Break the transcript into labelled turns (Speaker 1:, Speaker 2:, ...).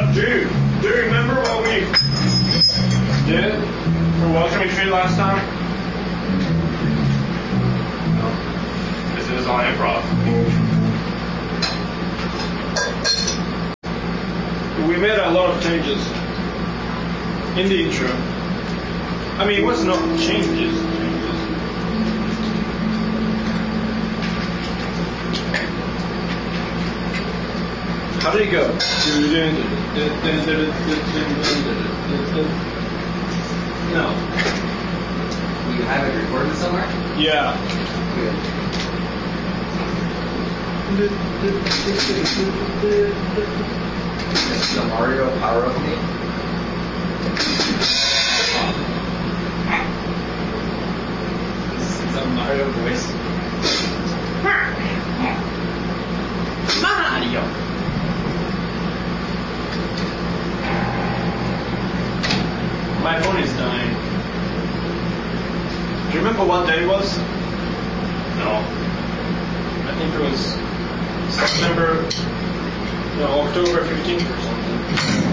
Speaker 1: Do you remember what we did for Welcome Retreat last time? No. This is on improv. We made a lot of changes in the intro. I mean, it was not changes. How did it go? No.
Speaker 2: You have it recorded somewhere?
Speaker 1: Yeah.
Speaker 2: Good. This is the Mario Power of Me. This is a Mario voice. Mario!
Speaker 1: My phone is dying. Do you remember what day it was? No. I think it was October 15th or something.